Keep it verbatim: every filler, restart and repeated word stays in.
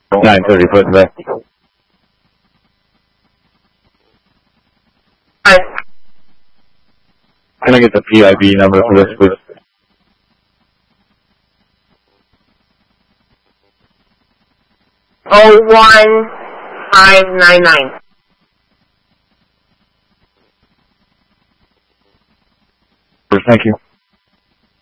nine thirty foot back. Can I get the P I B number for this, please? Oh one five nine nine. Thank you.